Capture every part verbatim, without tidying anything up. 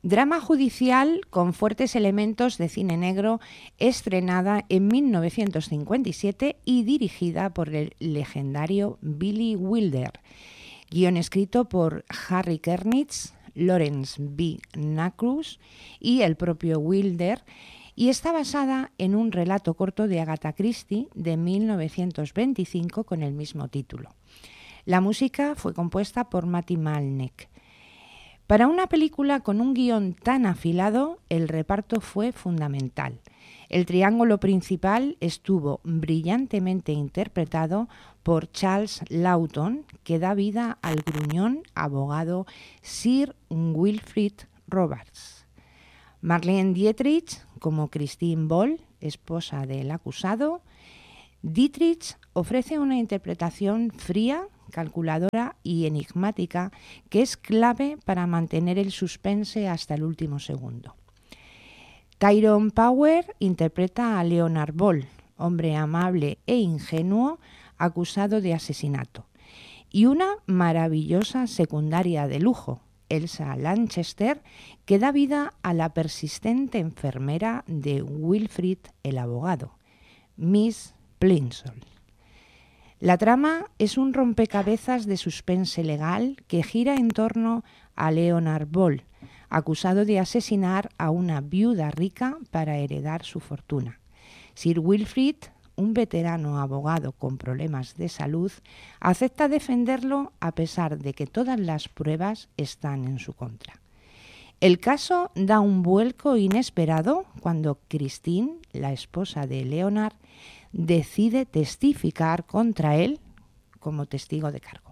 Drama judicial con fuertes elementos de cine negro, estrenada en mil novecientos cincuenta y siete y dirigida por el legendario Billy Wilder. Guión escrito por Harry Kernitz, Lawrence B. Nacruz y el propio Wilder, y está basada en un relato corto de Agatha Christie de mil novecientos veinticinco con el mismo título. La música fue compuesta por Matty Malneck. Para una película con un guión tan afilado, el reparto fue fundamental. El triángulo principal estuvo brillantemente interpretado por Charles Laughton, que da vida al gruñón abogado Sir Wilfrid Robarts. Marlene Dietrich como Christine Boll, esposa del acusado. Dietrich ofrece una interpretación fría, calculadora y enigmática que es clave para mantener el suspense hasta el último segundo. Tyrone Power interpreta a Leonard Boll, hombre amable e ingenuo acusado de asesinato, y una maravillosa secundaria de lujo, Elsa Lanchester, que da vida a la persistente enfermera de Wilfrid el abogado, Miss Plimsoll. La trama es un rompecabezas de suspense legal que gira en torno a Leonard Boll, acusado de asesinar a una viuda rica para heredar su fortuna. Sir Wilfrid, un veterano abogado con problemas de salud, acepta defenderlo a pesar de que todas las pruebas están en su contra. El caso da un vuelco inesperado cuando Christine, la esposa de Leonard, decide testificar contra él como testigo de cargo.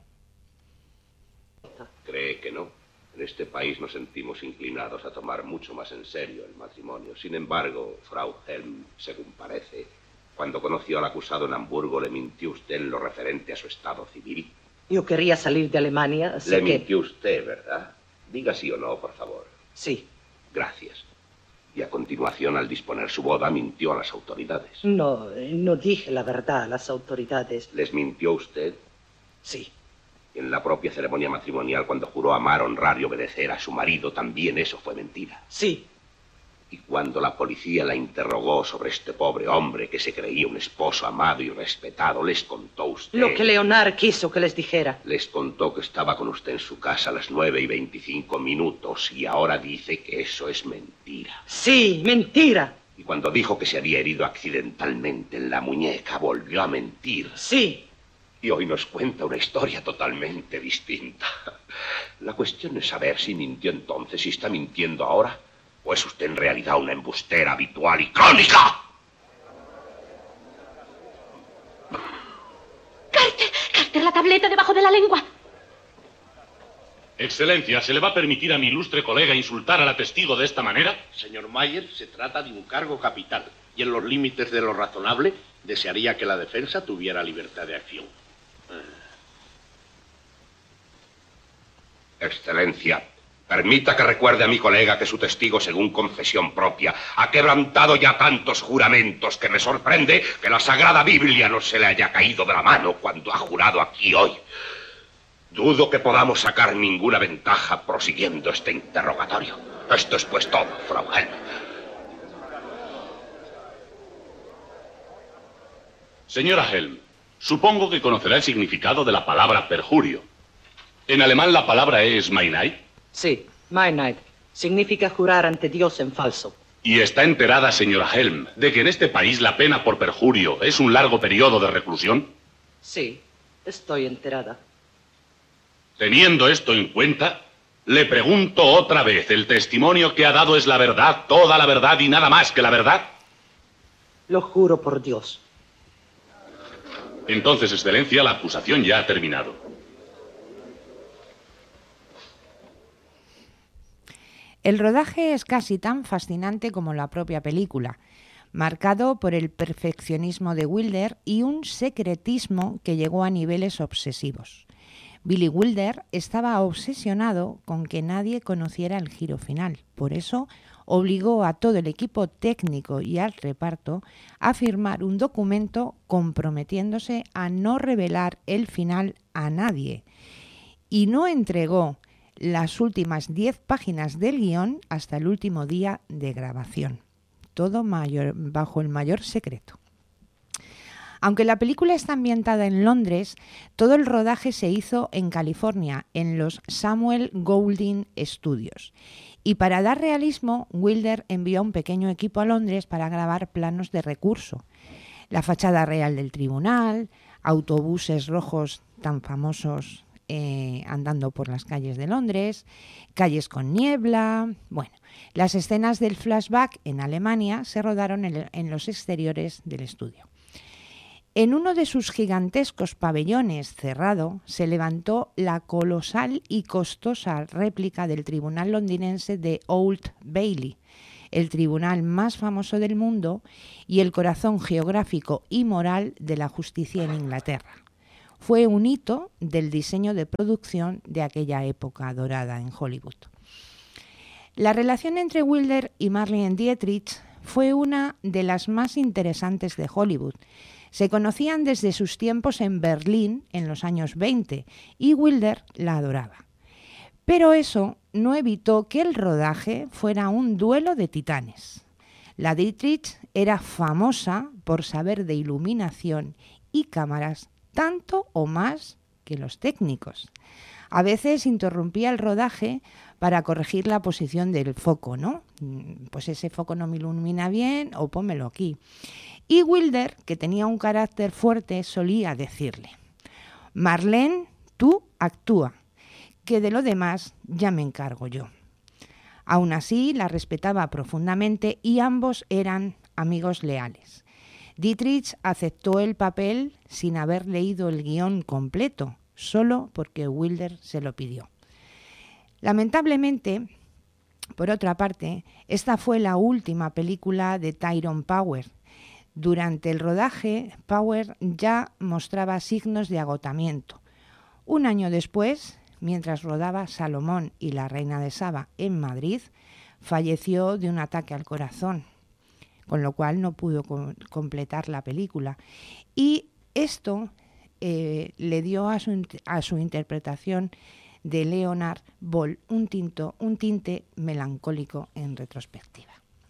¿Cree que no? En este país nos sentimos inclinados a tomar mucho más en serio el matrimonio. Sin embargo, Frau Helm, según parece, cuando conoció al acusado en Hamburgo, le mintió usted en lo referente a su estado civil. Yo quería salir de Alemania, así Le que... mintió usted, ¿verdad? Diga sí o no, por favor. Sí. Gracias. Y a continuación, al disponer su boda, mintió a las autoridades. No, no dije la verdad a las autoridades. ¿Les mintió usted? Sí. En la propia ceremonia matrimonial, cuando juró amar, honrar y obedecer a su marido, también eso fue mentira. Sí. Y cuando la policía la interrogó sobre este pobre hombre que se creía un esposo amado y respetado, les contó usted... Lo que Leonard quiso que les dijera. Les contó que estaba con usted en su casa a las nueve y veinticinco minutos y ahora dice que eso es mentira. Sí, mentira. Y cuando dijo que se había herido accidentalmente en la muñeca, volvió a mentir. Sí. Y hoy nos cuenta una historia totalmente distinta. La cuestión es saber si mintió entonces, si está mintiendo ahora, o es usted en realidad una embustera habitual y crónica. Carter, Carter, la tableta debajo de la lengua. Excelencia, ¿se le va a permitir a mi ilustre colega insultar a la testigo de esta manera? Señor Mayer, se trata de un cargo capital y en los límites de lo razonable desearía que la defensa tuviera libertad de acción. Excelencia, permita que recuerde a mi colega que su testigo, según confesión propia, ha quebrantado ya tantos juramentos que me sorprende que la Sagrada Biblia no se le haya caído de la mano cuando ha jurado aquí hoy. Dudo que podamos sacar ninguna ventaja prosiguiendo este interrogatorio. Esto es pues todo, Frau Helm. Señora Helm, supongo que conocerá el significado de la palabra perjurio. En alemán la palabra es Meinheit. Sí, Meinheit. Significa jurar ante Dios en falso. ¿Y está enterada, señora Helm, de que en este país la pena por perjurio es un largo periodo de reclusión? Sí, estoy enterada. Teniendo esto en cuenta, le pregunto otra vez, ¿el testimonio que ha dado es la verdad, toda la verdad y nada más que la verdad? Lo juro por Dios. Entonces, Excelencia, la acusación ya ha terminado. El rodaje es casi tan fascinante como la propia película, marcado por el perfeccionismo de Wilder y un secretismo que llegó a niveles obsesivos. Billy Wilder estaba obsesionado con que nadie conociera el giro final. Por eso obligó a todo el equipo técnico y al reparto a firmar un documento comprometiéndose a no revelar el final a nadie. Y no entregó las últimas diez páginas del guión hasta el último día de grabación. Todo mayor, bajo el mayor secreto. Aunque la película está ambientada en Londres, todo el rodaje se hizo en California, en los Samuel Goldwyn Studios. Y para dar realismo, Wilder envió un pequeño equipo a Londres para grabar planos de recurso. La fachada real del tribunal, autobuses rojos tan famosos eh, andando por las calles de Londres, calles con niebla. Bueno, las escenas del flashback en Alemania se rodaron en, en los exteriores del estudio. En uno de sus gigantescos pabellones cerrado se levantó la colosal y costosa réplica del tribunal londinense de Old Bailey, el tribunal más famoso del mundo y el corazón geográfico y moral de la justicia en Inglaterra. Fue un hito del diseño de producción de aquella época dorada en Hollywood. La relación entre Wilder y Marlene Dietrich fue una de las más interesantes de Hollywood. Se conocían desde sus tiempos en Berlín en los años veinte y Wilder la adoraba. Pero eso no evitó que el rodaje fuera un duelo de titanes. La Dietrich era famosa por saber de iluminación y cámaras tanto o más que los técnicos. A veces interrumpía el rodaje para corregir la posición del foco, ¿no? Pues ese foco no me ilumina bien o pónmelo aquí. Y Wilder, que tenía un carácter fuerte, solía decirle: Marlene, tú actúa, que de lo demás ya me encargo yo. Aún así, la respetaba profundamente y ambos eran amigos leales. Dietrich aceptó el papel sin haber leído el guión completo, solo porque Wilder se lo pidió. Lamentablemente, por otra parte, esta fue la última película de Tyrone Power. Durante el rodaje, Power ya mostraba signos de agotamiento. Un año después, mientras rodaba Salomón y la Reina de Saba en Madrid, falleció de un ataque al corazón, con lo cual no pudo co- completar la película. Y esto eh, le dio a su, a su interpretación de Leonard Ball un, tinto, un tinte melancólico en retrospectiva.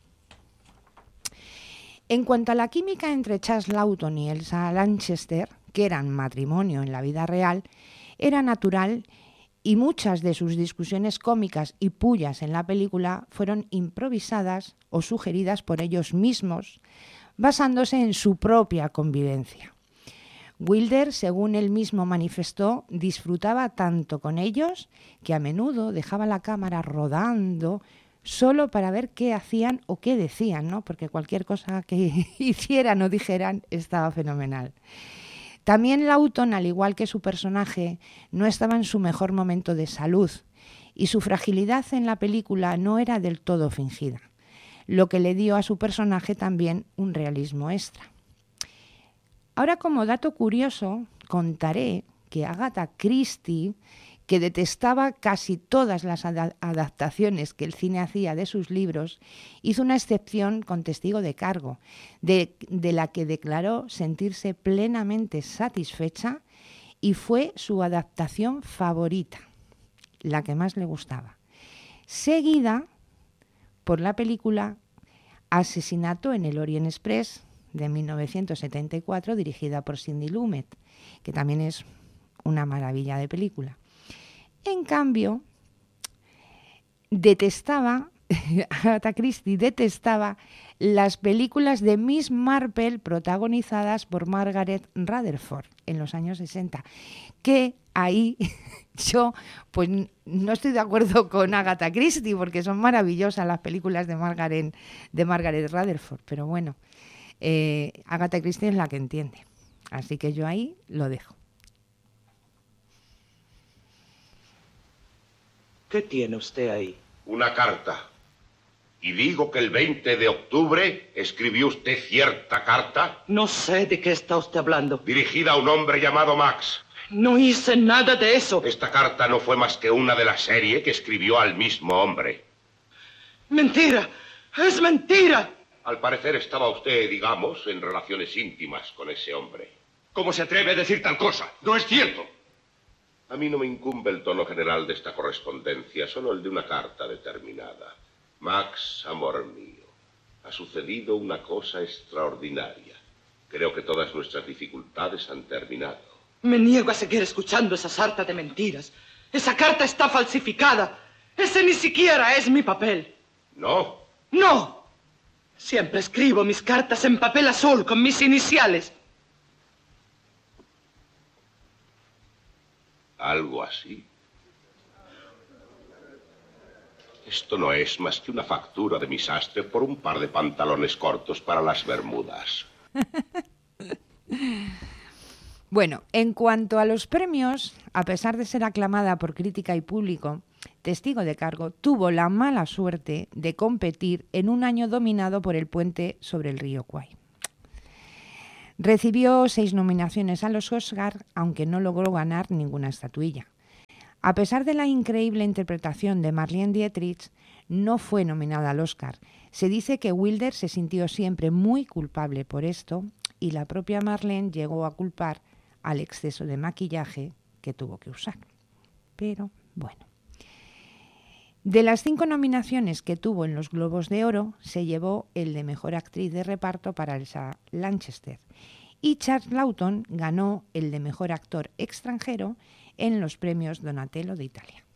En cuanto a la química entre Charles Laughton y Elsa Lanchester, que eran matrimonio en la vida real, era natural y muchas de sus discusiones cómicas y pullas en la película fueron improvisadas o sugeridas por ellos mismos, basándose en su propia convivencia. Wilder, según él mismo manifestó, disfrutaba tanto con ellos que a menudo dejaba la cámara rodando solo para ver qué hacían o qué decían, ¿no? Porque cualquier cosa que hicieran o dijeran estaba fenomenal. También Laughton, al igual que su personaje, no estaba en su mejor momento de salud y su fragilidad en la película no era del todo fingida, lo que le dio a su personaje también un realismo extra. Ahora, como dato curioso, contaré que Agatha Christie, que detestaba casi todas las ad- adaptaciones que el cine hacía de sus libros, hizo una excepción con testigo de cargo, de, de la que declaró sentirse plenamente satisfecha y fue su adaptación favorita, la que más le gustaba, seguida por la película Asesinato en el Orient Express de mil novecientos setenta y cuatro, dirigida por Sidney Lumet, que también es una maravilla de película. En cambio, detestaba, Agatha Christie detestaba las películas de Miss Marple protagonizadas por Margaret Rutherford en los años sesenta, que ahí yo pues no estoy de acuerdo con Agatha Christie porque son maravillosas las películas de Margaret, de Margaret Rutherford, pero bueno, eh, Agatha Christie es la que entiende, así que yo ahí lo dejo. ¿Qué tiene usted ahí? Una carta. Y digo que el veinte de octubre escribió usted cierta carta No sé de qué está usted hablando. dirigida a un hombre llamado Max. No hice nada de eso. Esta carta no fue más que una de la serie que escribió al mismo hombre. Mentira. Es mentira. Al parecer estaba usted, digamos, en relaciones íntimas con ese hombre. ¿Cómo se atreve a decir tal cosa? No es cierto. A mí no me incumbe el tono general de esta correspondencia, solo el de una carta determinada. Max, amor mío, ha sucedido una cosa extraordinaria. Creo que todas nuestras dificultades han terminado. Me niego a seguir escuchando esa sarta de mentiras. Esa carta está falsificada. Ese ni siquiera es mi papel. ¿No? ¡No! Siempre escribo mis cartas en papel azul con mis iniciales. Algo así. Esto no es más que una factura de mi sastre por un par de pantalones cortos para las Bermudas. Bueno, en cuanto a los premios, a pesar de ser aclamada por crítica y público, Testigo de Cargo tuvo la mala suerte de competir en un año dominado por el puente sobre el río Kwai. Recibió seis nominaciones a los Oscar, aunque no logró ganar ninguna estatuilla. A pesar de la increíble interpretación de Marlene Dietrich, no fue nominada al Oscar. Se dice que Wilder se sintió siempre muy culpable por esto y la propia Marlene llegó a culpar al exceso de maquillaje que tuvo que usar. Pero bueno. De las cinco nominaciones que tuvo en los Globos de Oro, se llevó el de Mejor Actriz de Reparto para Elsa Lanchester y Charles Laughton ganó el de Mejor Actor Extranjero en los premios Donatello de Italia.